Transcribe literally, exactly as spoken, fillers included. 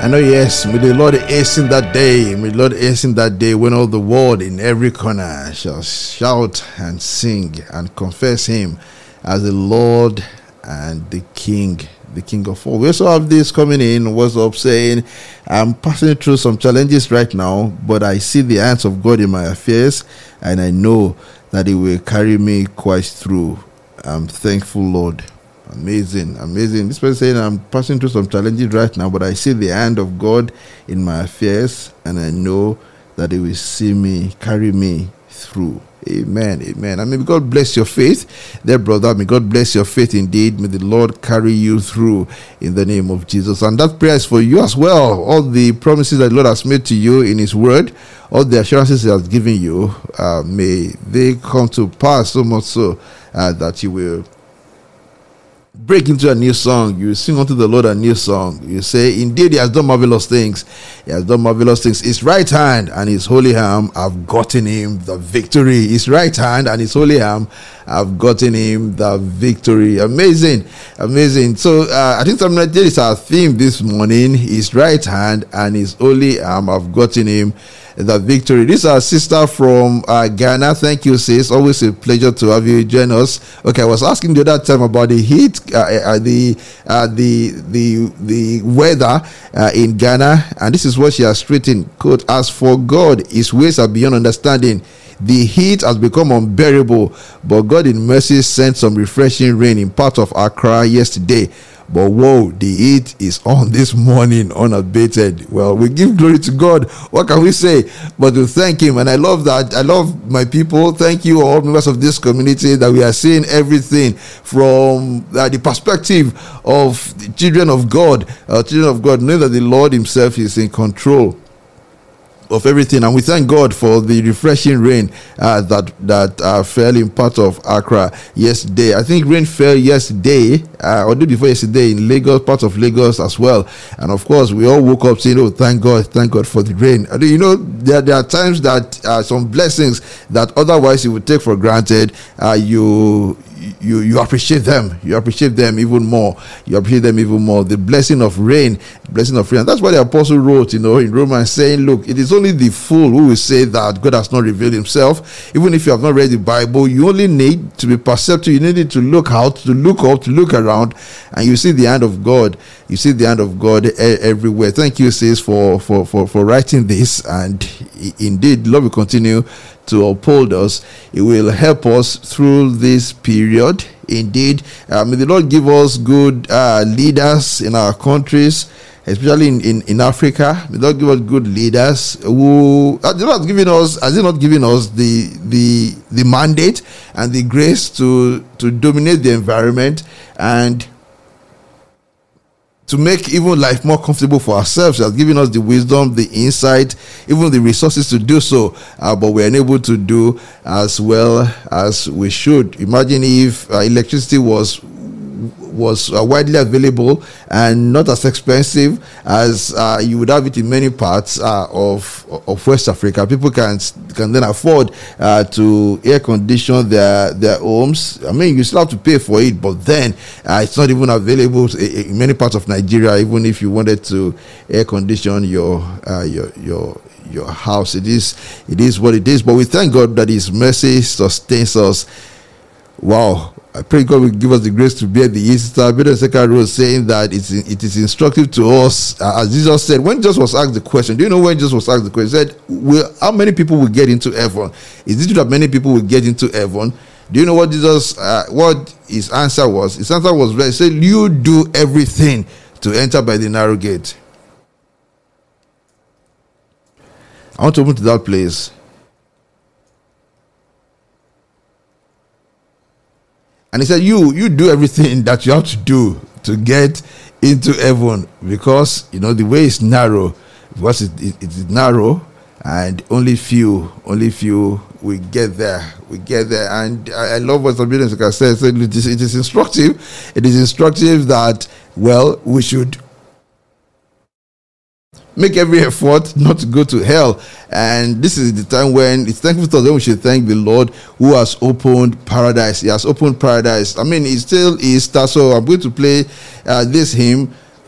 I know, yes, may the Lord hasten that day. May the Lord hasten that day when all the world in every corner shall shout and sing and confess Him as the Lord and the King, the King of all. We also have this coming in. What's up saying, I'm passing through some challenges right now, but I see the hands of God in my affairs, and I know that He will carry me quite through. I'm thankful, Lord. Amazing, amazing. This person saying, I'm passing through some challenges right now, but I see the hand of God in my affairs, and I know that He will see me, carry me through. Amen, amen. I mean, may God bless your faith there, brother. May God bless your faith indeed. May the Lord carry you through in the name of Jesus. And that prayer is for you as well. All the promises that the Lord has made to you in His word, all the assurances He has given you, uh, may they come to pass, so much so uh, that you will break into a new song. You sing unto the Lord a new song. You say, indeed, He has done marvelous things. He has done marvelous things. His right hand and His holy arm have gotten Him the victory. His right hand and His holy arm have gotten Him the victory. Amazing, amazing. So uh, I think something like this is our theme this morning. His right hand and His holy arm have gotten Him the victory. This is our sister from uh, Ghana. Thank you, sis. Always a pleasure to have you join us. Okay, I was asking the other time about the heat, uh, uh, the uh, the the the weather uh, in Ghana, and this is what she has written. Quote: "As for God, His ways are beyond understanding. The heat has become unbearable, but God in mercy sent some refreshing rain in part of Accra yesterday. But whoa, the heat is on this morning unabated." Well, we give glory to God. What can we say but to thank Him? And I love that. I love my people. Thank you, all members of this community, that we are seeing everything from uh, the perspective of the children of God. Uh, children of God, knowing that the Lord Himself is in control of everything, and we thank God for the refreshing rain uh, that that uh, fell in part of Accra yesterday. I think rain fell yesterday uh, or day before yesterday in Lagos, part of Lagos as well. And of course, we all woke up saying, "Oh, thank God, thank God for the rain." And you know, there, there are times that uh, some blessings that otherwise you would take for granted, uh, you. You you appreciate them. You appreciate them even more. You appreciate them even more. The blessing of rain, blessing of rain. And that's why the apostle wrote, you know, in Romans, saying, "Look, it is only the fool who will say that God has not revealed Himself." Even if you have not read the Bible, you only need to be perceptive. You need to look out, to look up, to look around, and you see the hand of God. You see the hand of God everywhere. Thank you, sis, for for for for writing this. And indeed, Lord will continue to uphold us. It will help us through this period. Indeed, uh, may the Lord give us good uh, leaders in our countries, especially in, in, in Africa. May the Lord give us good leaders who are not giving us, has He not given us the the the mandate and the grace to to dominate the environment and to make even life more comfortable for ourselves. He has given us the wisdom, the insight, even the resources to do so, uh, but we're unable to do as well as we should. Imagine if uh, electricity was was uh, widely available and not as expensive as uh, you would have it in many parts uh, of of West Africa. People can can then afford uh, to air condition their their homes. I mean, you still have to pay for it, but then uh, it's not even available in many parts of Nigeria. Even if you wanted to air condition your uh, your your your house, it is it is what it is. But we thank God that His mercy sustains us. Wow. I pray God will give us the grace to bear the yeast. Peter Second wrote saying that it's, it is instructive to us, uh, as Jesus said, when Jesus was asked the question, do you know when Jesus was asked the question? He said, will, how many people will get into heaven? Is it true that many people will get into heaven? Do you know what Jesus, uh, what his answer was? His answer was, he said, you do everything to enter by the narrow gate. I want to move to that place. And he said, you you do everything that you have to do to get into heaven, because, you know, the way is narrow, because it, it, it is narrow, and only few, only few we get there. We get there. And I, I love what Sabine said. said it, is, it is instructive. It is instructive that, well, we should make every effort not to go to hell. And this is the time when it's thankful to us, when we should thank the Lord who has opened paradise. He has opened paradise. I mean, it's still Easter, so I'm going to play uh, this hymn